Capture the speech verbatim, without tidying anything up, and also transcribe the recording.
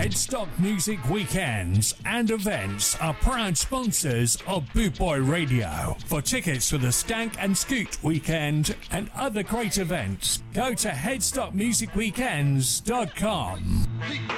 Headstock Music Weekends and events are proud sponsors of Boot Boy Radio. For tickets for the Skank and Scoot weekend and other great events, go to headstock music weekends dot com.